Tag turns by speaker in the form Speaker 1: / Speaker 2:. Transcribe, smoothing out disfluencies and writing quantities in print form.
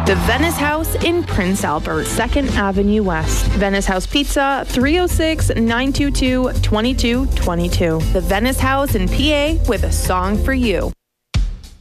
Speaker 1: The Venice House in Prince Albert, 2nd Avenue West. Venice House Pizza, 306-922-2222. The Venice House in PA with a song for you.